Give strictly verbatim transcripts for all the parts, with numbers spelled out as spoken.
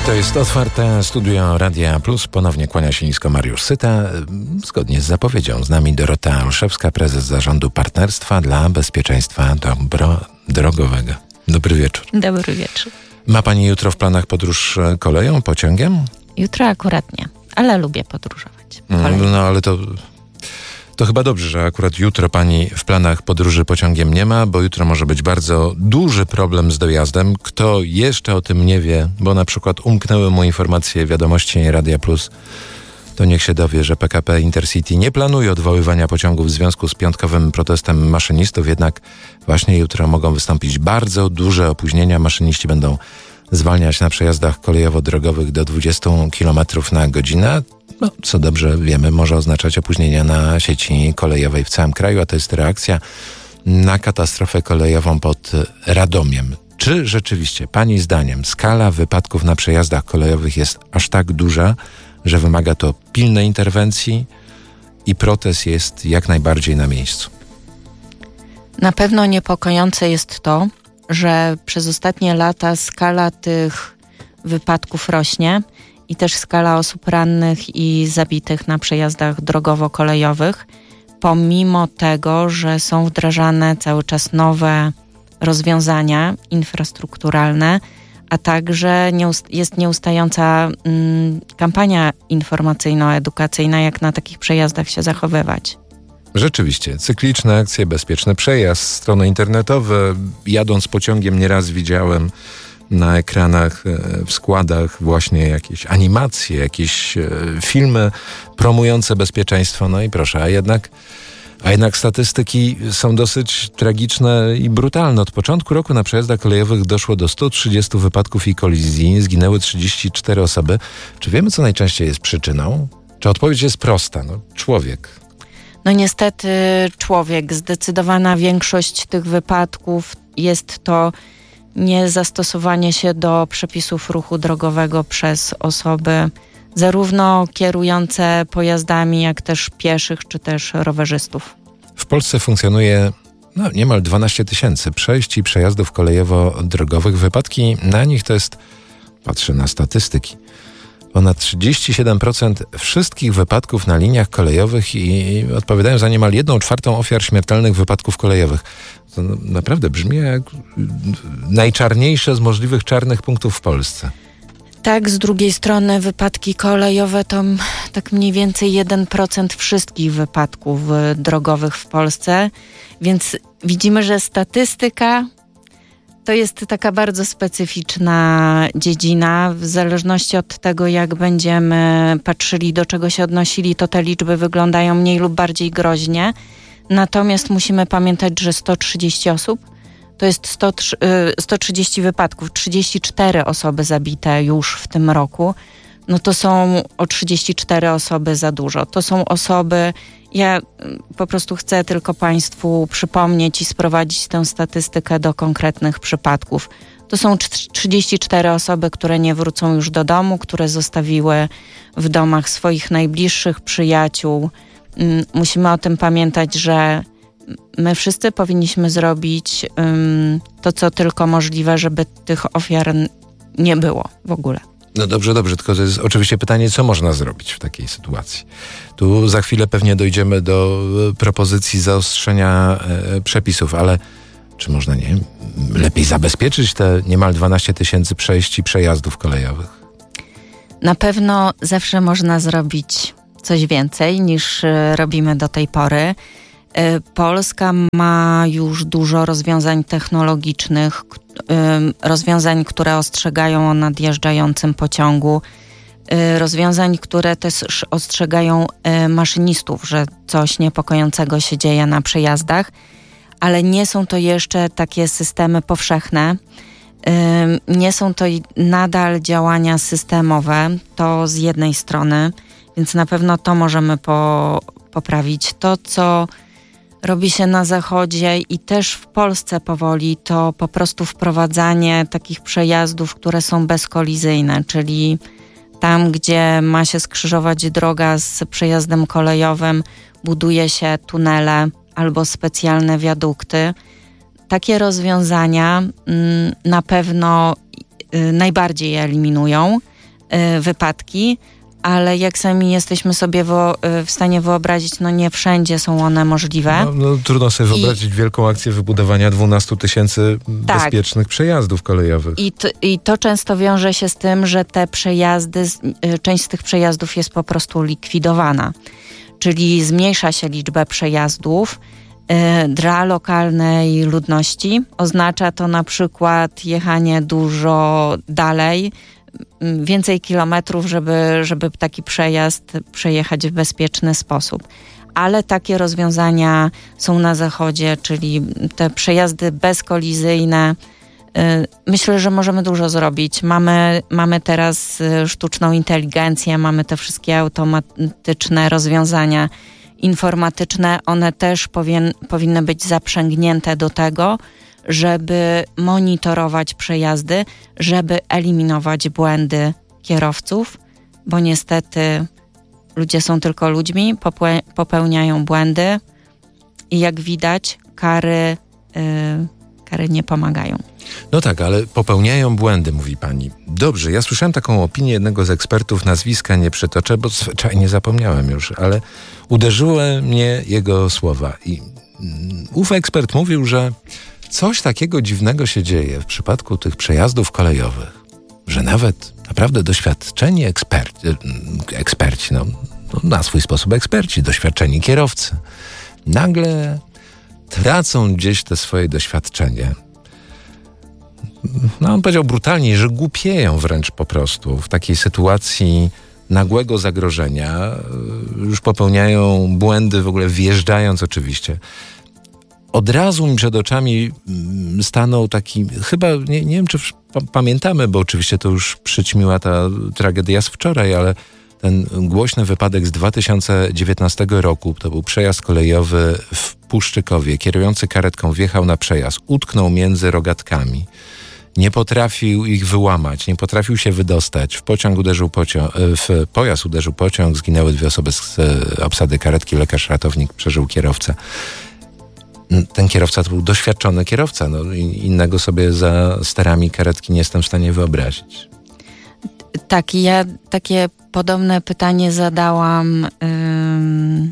To jest otwarte studio Radia Plus. Ponownie kłania się nisko Mariusz Syta. Zgodnie z zapowiedzią z nami Dorota Olszewska, prezes Zarządu Partnerstwa dla Bezpieczeństwa Dobro Drogowego. Dobry wieczór. Dobry wieczór. Ma pani jutro w planach podróż koleją, pociągiem? Jutro akurat nie, ale lubię podróżować. Koleją. No ale to... To chyba dobrze, że akurat jutro pani w planach podróży pociągiem nie ma, bo jutro może być bardzo duży problem z dojazdem. Kto jeszcze o tym nie wie, bo na przykład umknęły mu informacje wiadomości Radia Plus, to niech się dowie, że P K P Intercity nie planuje odwoływania pociągów w związku z piątkowym protestem maszynistów, jednak właśnie jutro mogą wystąpić bardzo duże opóźnienia. Maszyniści będą zwalniać na przejazdach kolejowo-drogowych do dwudziestu kilometrów na godzinę. No, co dobrze wiemy, może oznaczać opóźnienia na sieci kolejowej w całym kraju, a to jest reakcja na katastrofę kolejową pod Radomiem. Czy rzeczywiście, pani zdaniem, skala wypadków na przejazdach kolejowych jest aż tak duża, że wymaga to pilnej interwencji i protest jest jak najbardziej na miejscu? Na pewno niepokojące jest to, że przez ostatnie lata skala tych wypadków rośnie i też skala osób rannych i zabitych na przejazdach drogowo-kolejowych, pomimo tego, że są wdrażane cały czas nowe rozwiązania infrastrukturalne, a także nieust- jest nieustająca mm, kampania informacyjno-edukacyjna, jak na takich przejazdach się zachowywać. Rzeczywiście, cykliczne akcje, bezpieczny przejazd, strony internetowe. Jadąc pociągiem nieraz widziałem na ekranach, w składach właśnie jakieś animacje, jakieś filmy promujące bezpieczeństwo. No i proszę, a jednak, a jednak statystyki są dosyć tragiczne i brutalne. Od początku roku na przejazdach kolejowych doszło do stu trzydziestu wypadków i kolizji. Zginęły trzydzieści cztery osoby. Czy wiemy, co najczęściej jest przyczyną? Czy odpowiedź jest prosta? No, człowiek. No niestety człowiek. Zdecydowana większość tych wypadków jest to niezastosowanie się do przepisów ruchu drogowego przez osoby zarówno kierujące pojazdami, jak też pieszych, czy też rowerzystów. W Polsce funkcjonuje no, niemal dwanaście tysięcy przejść i przejazdów kolejowo-drogowych. Wypadki na nich to jest, patrzę na statystyki, ponad trzydzieści siedem procent wszystkich wypadków na liniach kolejowych i odpowiadają za niemal jedną czwartą ofiar śmiertelnych wypadków kolejowych. To naprawdę brzmi jak najczarniejsze z możliwych czarnych punktów w Polsce. Tak, z drugiej strony wypadki kolejowe to tak mniej więcej jeden procent wszystkich wypadków drogowych w Polsce, więc widzimy, że statystyka to jest taka bardzo specyficzna dziedzina. W zależności od tego, jak będziemy patrzyli, do czego się odnosili, to te liczby wyglądają mniej lub bardziej groźnie. Natomiast musimy pamiętać, że sto trzydzieści osób to jest sto, sto trzydzieści wypadków, trzydzieści cztery osoby zabite już w tym roku. No to są o trzydzieści cztery osoby za dużo. To są osoby, ja po prostu chcę tylko Państwu przypomnieć i sprowadzić tę statystykę do konkretnych przypadków. To są trzydzieści cztery osoby, które nie wrócą już do domu, które zostawiły w domach swoich najbliższych przyjaciół. Musimy o tym pamiętać, że my wszyscy powinniśmy zrobić um, to, co tylko możliwe, żeby tych ofiar nie było w ogóle. No dobrze, dobrze, tylko to jest oczywiście pytanie, co można zrobić w takiej sytuacji. Tu za chwilę pewnie dojdziemy do propozycji zaostrzenia e, przepisów, ale czy można, nie lepiej zabezpieczyć te niemal dwanaście tysięcy przejść i przejazdów kolejowych? Na pewno zawsze można zrobić coś więcej niż e, robimy do tej pory. E, Polska ma już dużo rozwiązań technologicznych, rozwiązań, które ostrzegają o nadjeżdżającym pociągu, rozwiązań, które też ostrzegają maszynistów, że coś niepokojącego się dzieje na przejazdach, ale nie są to jeszcze takie systemy powszechne, nie są to nadal działania systemowe, to z jednej strony, więc na pewno to możemy po, poprawić. To, co robi się na zachodzie i też w Polsce powoli, to po prostu wprowadzanie takich przejazdów, które są bezkolizyjne, czyli tam, gdzie ma się skrzyżować droga z przejazdem kolejowym, buduje się tunele albo specjalne wiadukty. Takie rozwiązania mm, na pewno y, najbardziej je eliminują. y, wypadki, ale jak sami jesteśmy sobie wo, w stanie wyobrazić, no nie wszędzie są one możliwe. No, no, trudno sobie I, wyobrazić wielką akcję wybudowania dwunastu tysięcy tak, bezpiecznych przejazdów kolejowych. I to, I to często wiąże się z tym, że te przejazdy, część z tych przejazdów jest po prostu likwidowana. Czyli zmniejsza się liczbę przejazdów. Y, dla lokalnej ludności oznacza to na przykład jechanie dużo dalej, więcej kilometrów, żeby, żeby taki przejazd przejechać w bezpieczny sposób. Ale takie rozwiązania są na zachodzie, czyli te przejazdy bezkolizyjne. Myślę, że możemy dużo zrobić. Mamy, mamy teraz sztuczną inteligencję, mamy te wszystkie automatyczne rozwiązania informatyczne. One też powin, powinny być zaprzęgnięte do tego, żeby monitorować przejazdy, żeby eliminować błędy kierowców, bo niestety ludzie są tylko ludźmi, popłe- popełniają błędy i jak widać kary, yy, kary nie pomagają. No tak, ale popełniają błędy, mówi pani. Dobrze, ja słyszałem taką opinię jednego z ekspertów, nazwiska nie przytoczę, bo zwyczajnie zapomniałem już, ale uderzyły mnie jego słowa i mm, ów ekspert mówił, że coś takiego dziwnego się dzieje w przypadku tych przejazdów kolejowych, że nawet naprawdę doświadczeni eksperci, eksperci no, no na swój sposób eksperci, doświadczeni kierowcy, nagle tracą gdzieś te swoje doświadczenie. No on powiedział brutalnie, że głupieją wręcz po prostu w takiej sytuacji nagłego zagrożenia. Już popełniają błędy w ogóle wjeżdżając oczywiście. Od razu mi przed oczami stanął taki, chyba, nie, nie wiem czy pamiętamy, bo oczywiście to już przyćmiła ta tragedia z wczoraj, ale ten głośny wypadek z dwa tysiące dziewiętnastego roku, to był przejazd kolejowy w Puszczykowie. Kierujący karetką wjechał na przejazd, utknął między rogatkami. Nie potrafił ich wyłamać, nie potrafił się wydostać. W pociąg uderzył pociąg, w pojazd uderzył pociąg, zginęły dwie osoby z obsady karetki, lekarz ratownik, przeżył kierowcę. Ten kierowca to był doświadczony kierowca. No, innego sobie za sterami karetki nie jestem w stanie wyobrazić. Tak, ja takie podobne pytanie zadałam ym,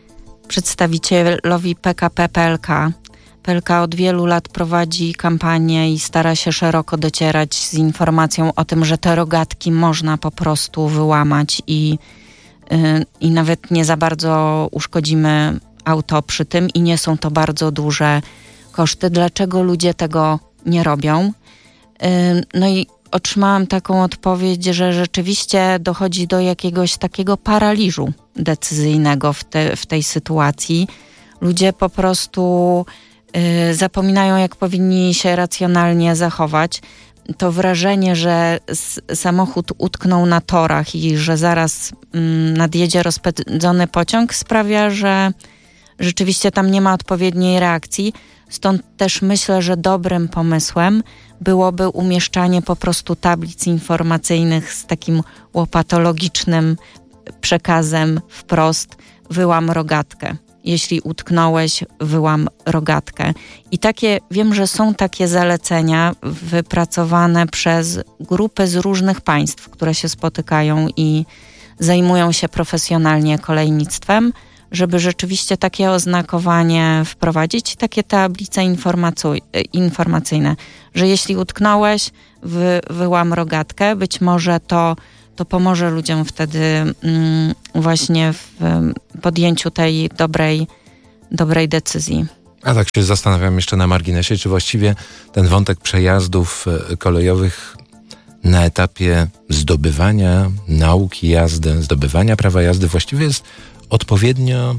przedstawicielowi P K P P L K. P L K od wielu lat prowadzi kampanię i stara się szeroko docierać z informacją o tym, że te rogatki można po prostu wyłamać i, yy, i nawet nie za bardzo uszkodzimy auto przy tym i nie są to bardzo duże koszty. Dlaczego ludzie tego nie robią? Yy, no i otrzymałam taką odpowiedź, że rzeczywiście dochodzi do jakiegoś takiego paraliżu decyzyjnego w, te, w tej sytuacji. Ludzie po prostu y, zapominają, jak powinni się racjonalnie zachować. To wrażenie, że s- samochód utknął na torach i że zaraz mm, nadjedzie rozpędzony pociąg sprawia, że rzeczywiście tam nie ma odpowiedniej reakcji. Stąd też myślę, że dobrym pomysłem byłoby umieszczanie po prostu tablic informacyjnych z takim łopatologicznym przekazem wprost: wyłam rogatkę. Jeśli utknąłeś, wyłam rogatkę. I takie, wiem, że są takie zalecenia wypracowane przez grupy z różnych państw, które się spotykają i zajmują się profesjonalnie kolejnictwem, żeby rzeczywiście takie oznakowanie wprowadzić, takie tablice informacuj- informacyjne, że jeśli utknąłeś, wy, wyłam rogatkę, być może to, to pomoże ludziom wtedy mm, właśnie w podjęciu tej dobrej, dobrej decyzji. A tak się zastanawiam jeszcze na marginesie, czy właściwie ten wątek przejazdów kolejowych na etapie zdobywania nauki jazdy, zdobywania prawa jazdy właściwie jest odpowiednio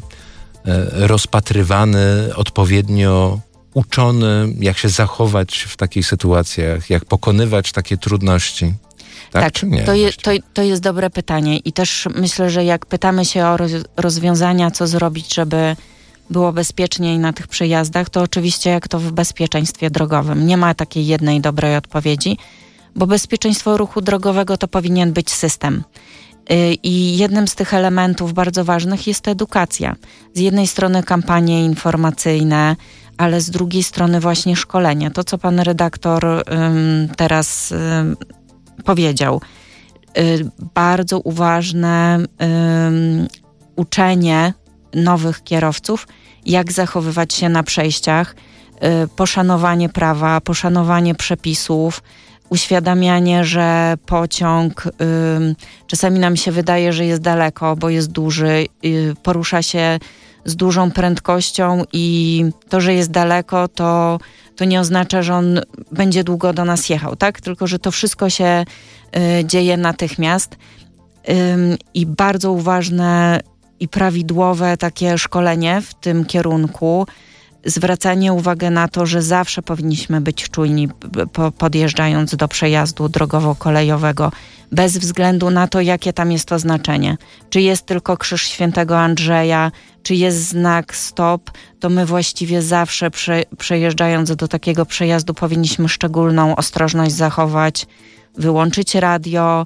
rozpatrywany, odpowiednio uczony, jak się zachować w takich sytuacjach, jak pokonywać takie trudności. Tak, tak czy nie? To, je, to, to jest dobre pytanie i też myślę, że jak pytamy się o roz, rozwiązania, co zrobić, żeby było bezpieczniej na tych przejazdach, to oczywiście jak to w bezpieczeństwie drogowym. Nie ma takiej jednej dobrej odpowiedzi, bo bezpieczeństwo ruchu drogowego to powinien być system. I jednym z tych elementów bardzo ważnych jest edukacja. Z jednej strony kampanie informacyjne, ale z drugiej strony właśnie szkolenie. To, co pan redaktor ym, teraz ym, powiedział. bardzo uważne uczenie nowych kierowców, jak zachowywać się na przejściach, poszanowanie prawa, poszanowanie przepisów, uświadamianie, że pociąg y, czasami nam się wydaje, że jest daleko, bo jest duży, y, porusza się z dużą prędkością i to, że jest daleko, to, to nie oznacza, że on będzie długo do nas jechał, tak? Tylko, że to wszystko się y, dzieje natychmiast y, i bardzo uważne i prawidłowe takie szkolenie w tym kierunku, zwracanie uwagi na to, że zawsze powinniśmy być czujni podjeżdżając do przejazdu drogowo-kolejowego, bez względu na to, jakie tam jest oznaczenie. Czy jest tylko krzyż Świętego Andrzeja, czy jest znak stop, to my właściwie zawsze prze, przejeżdżając do takiego przejazdu powinniśmy szczególną ostrożność zachować, wyłączyć radio.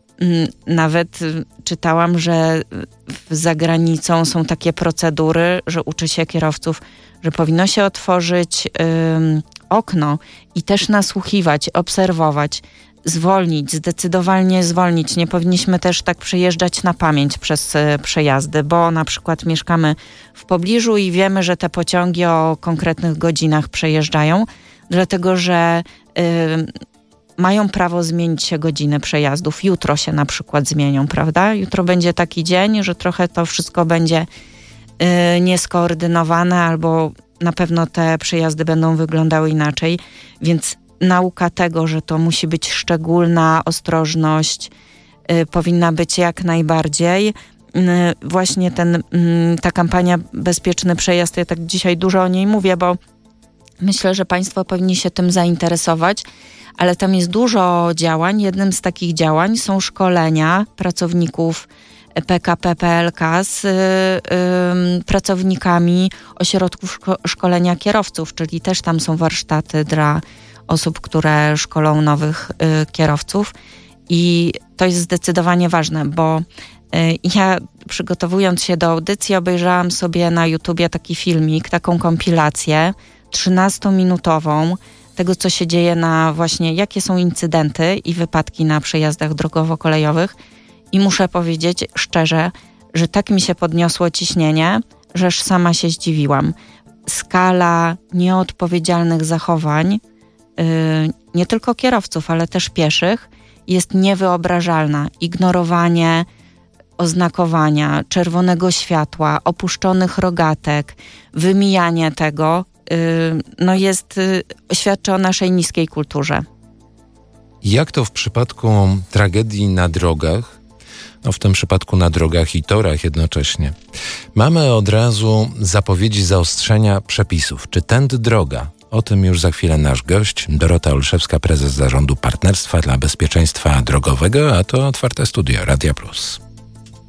Nawet czytałam, że za granicą są takie procedury, że uczy się kierowców, że powinno się otworzyć ym, okno i też nasłuchiwać, obserwować, zwolnić, zdecydowanie zwolnić. Nie powinniśmy też tak przejeżdżać na pamięć przez y, przejazdy, bo na przykład mieszkamy w pobliżu i wiemy, że te pociągi o konkretnych godzinach przejeżdżają, dlatego że y, mają prawo zmienić się godziny przejazdów. Jutro się na przykład zmienią, prawda? Jutro będzie taki dzień, że trochę to wszystko będzie y, nieskoordynowane albo na pewno te przejazdy będą wyglądały inaczej. Więc nauka tego, że to musi być szczególna ostrożność, y, powinna być jak najbardziej. Y, właśnie ten, y, ta kampania Bezpieczny Przejazd, ja tak dzisiaj dużo o niej mówię, bo myślę, że państwo powinni się tym zainteresować, ale tam jest dużo działań. Jednym z takich działań są szkolenia pracowników P K P P L K z y, y, pracownikami ośrodków szko- szkolenia kierowców, czyli też tam są warsztaty dla osób, które szkolą nowych y, kierowców i to jest zdecydowanie ważne, bo y, ja przygotowując się do audycji obejrzałam sobie na YouTubie taki filmik, taką kompilację trzynastominutową tego, co się dzieje na właśnie, jakie są incydenty i wypadki na przejazdach drogowo-kolejowych i muszę powiedzieć szczerze, że tak mi się podniosło ciśnienie, że aż sama się zdziwiłam. Skala nieodpowiedzialnych zachowań, yy, nie tylko kierowców, ale też pieszych, jest niewyobrażalna. Ignorowanie oznakowania, czerwonego światła, opuszczonych rogatek, wymijanie tego, no jest, świadczy o naszej niskiej kulturze. Jak to w przypadku tragedii na drogach, no w tym przypadku na drogach i torach jednocześnie, mamy od razu zapowiedzi zaostrzenia przepisów. Czy tędy droga? O tym już za chwilę nasz gość, Dorota Olszewska, prezes Zarządu Partnerstwa dla Bezpieczeństwa Drogowego, a to Otwarte Studio Radia Plus.